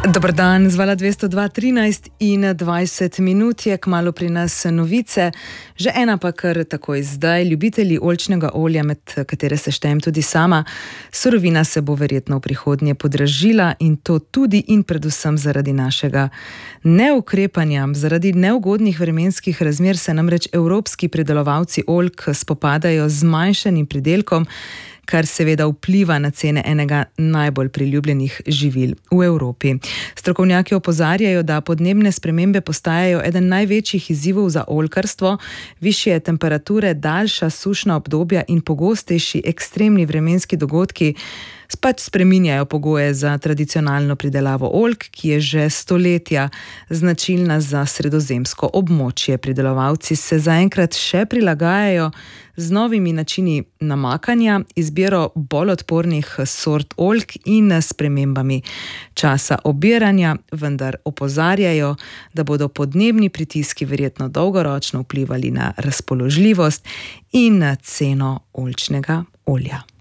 Dober dan, zvala 202.13 in 20 minut je kmalu pri nas novice, že ena pa kar takoj zdaj. Ljubitelji oljčnega olja, med katere se štejem tudi sama, surovina se bo verjetno v prihodnje podražila in to tudi in predvsem zaradi našega neukrepanja. Zaradi neugodnih vremenskih razmer se namreč evropski pridelovalci oljk spopadajo z zmanjšanim pridelkom, kar seveda vpliva na cene enega najbolj priljubljenih živil v Evropi. Strokovnjaki opozarjajo, da podnebne spremembe postajajo eden največjih izzivov za oljkarstvo, višje temperature, daljša sušna obdobja in pogostejši ekstremni vremenski dogodki pač spreminjajo pogoje za tradicionalno pridelavo oljk, ki je že stoletja značilna za sredozemsko območje. Pridelovalci se zaenkrat še prilagajajo z novimi načini namakanja, izbiro bolj odpornih sort oljk in spremembami časa obiranja, vendar opozarjajo, da bodo podnebni pritiski verjetno dolgoročno vplivali na razpoložljivost in na ceno oljčnega olja.